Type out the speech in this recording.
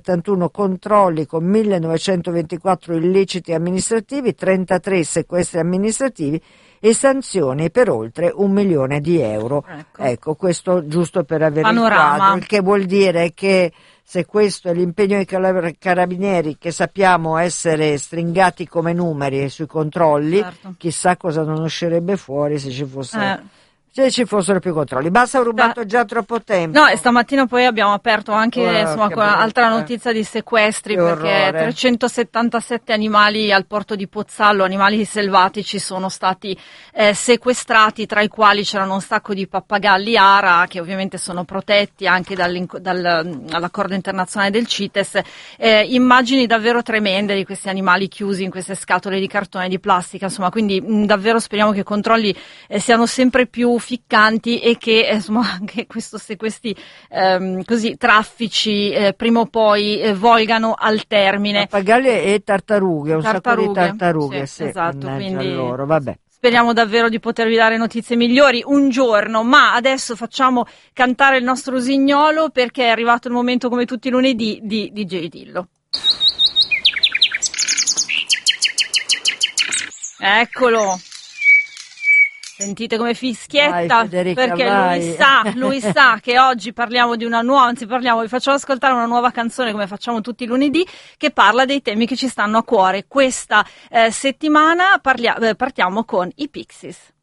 71 controlli con 1924 illeciti amministrativi, 33 sequestri amministrativi e sanzioni per oltre 1 milione di euro. Ecco, questo giusto per avere il quadro, il che vuol dire che se questo è l'impegno dei carabinieri, che sappiamo essere stringati come numeri sui controlli, certo, chissà cosa non uscirebbe fuori se ci fosse... Se ci fossero più controlli. Basta, ho rubato già troppo tempo. No, e stamattina poi abbiamo aperto anche altra notizia di sequestri, perché 377 animali al porto di Pozzallo, animali selvatici, sono stati sequestrati, tra i quali c'erano un sacco di pappagalli ara, che ovviamente sono protetti anche dall'accordo internazionale del CITES. Immagini davvero tremende di questi animali chiusi in queste scatole di cartone e di plastica, insomma, quindi davvero speriamo che i controlli siano sempre più ficcanti e che insomma anche questi così traffici prima o poi volgano al termine. Pappagalli e tartarughe, un sacco di tartarughe, sì, esatto, quindi loro, vabbè. Speriamo davvero di potervi dare notizie migliori un giorno, ma adesso facciamo cantare il nostro usignolo, perché è arrivato il momento, come tutti i lunedì, di DJ Dillo. Eccolo. Sentite come fischietta. Vai, Federica, perché vai. lui sa che oggi parliamo di una nuova, vi facciamo ascoltare una nuova canzone, come facciamo tutti i lunedì, che parla dei temi che ci stanno a cuore. Questa settimana partiamo con i Pixies.